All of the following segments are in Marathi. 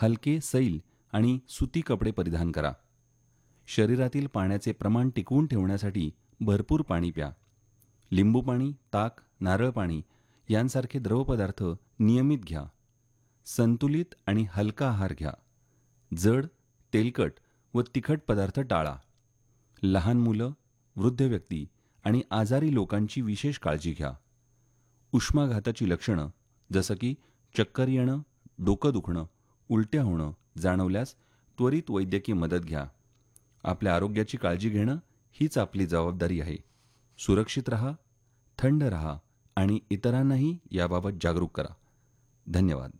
हलके सैल आणि सुती कपडे परिधान करा. शरीरातील पाण्याचे प्रमाण टिकवून ठेवण्यासाठी भरपूर पाणी प्या. लिंबू पाणी, ताक, नारळ पाणी यांसारखे द्रवपदार्थ नियमित घ्या. संतुलित आणि हलका आहार घ्या. जड, तेलकट व तिखट पदार्थ टाळा. लहान मुलं, वृद्ध व्यक्ती आणि आजारी लोकांची विशेष काळजी घ्या. उष्माघाताची लक्षणं जसं की चक्कर येणं, डोकं दुखणं, उलट्या होणं जाणवल्यास त्वरित वैद्यकीय मदत घ्या. आपल्या आरोग्याची काळजी घेणं हीच आपली जबाबदारी आहे. सुरक्षित रहा, थंड रहा आणि इतरांनाही याबाबत जागरूक करा. धन्यवाद.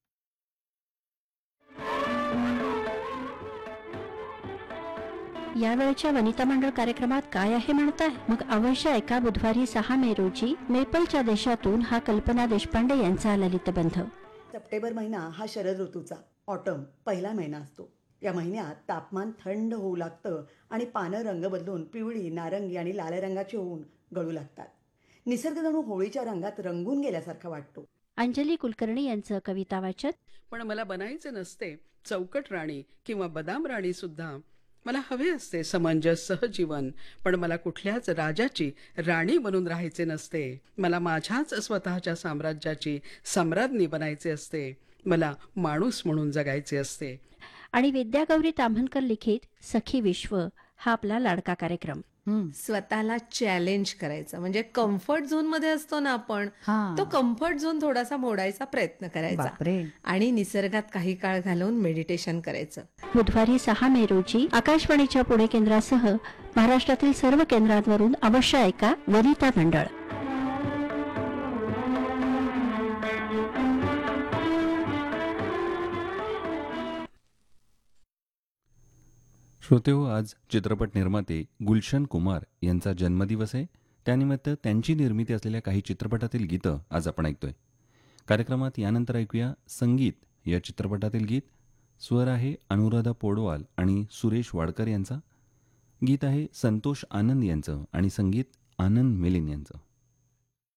यावेळच्या वनिता मंडळ कार्यक्रमात काय आहे म्हणताय? मग अवश्य ऐका. बुधवारी 6 मे रोजी मेपलच्या देशातून हा कल्पना देशपांडे यांचा ललितबंध. सप्टेंबर महिना हा शरद ऋतूचा ऑटम पहिला महिना असतो. या महिन्यात तापमान थंड होऊ लागतं आणि पानं रंग बदलून पिवळी, नारंगी आणि लाल रंगाची होऊन गळू लागतात. निसर्ग जणू होळीच्या रंगात रंगून गेल्यासारखा वाटतो. अंजली कुलकर्णी यांचं कविता वाचन. पण मला बनायचे नसते चौकट राणी किंवा बदाम राणी सुद्धा. मला हवे असते समंजस सहजीवन, पण मला कुठल्याच राजाची राणी बनून राहायचे नसते. मला माझ्याच स्वतःच्या साम्राज्याची सम्राज्ञी बनायचे असते. मला माणूस म्हणून जगायचे असते. आणि विद्यागौरी ताम्हनकर लिखित सखी विश्व हा आपला लाडका कार्यक्रम. स्वतःला चॅलेंज करायचं, म्हणजे कम्फर्ट झोन मध्ये असतो ना आपण, तो कम्फर्ट झोन थोडासा मोडायचा प्रयत्न करायचा आणि निसर्गात काही काळ घालवून मेडिटेशन करायचं. बुधवारी 6 मे रोजी आकाशवाणीच्या पुणे केंद्रासह महाराष्ट्रातील सर्व केंद्रांवरून अवश्य ऐका वनिता मंडळ. श्रोतेहो, आज चित्रपट निर्माते गुलशन कुमार यांचा जन्मदिवस आहे. त्यानिमित्त त्यांची निर्मिती असलेल्या काही चित्रपटातील गीतं आज आपण ऐकतोय. कार्यक्रमात यानंतर ऐकूया संगीत या चित्रपटातील गीत. स्वर आहे अनुराधा पौडवाल आणि सुरेश वाडकर यांचा. गीत आहे संतोष आनंद यांचं आणि संगीत आनंद मिलिंद यांचं.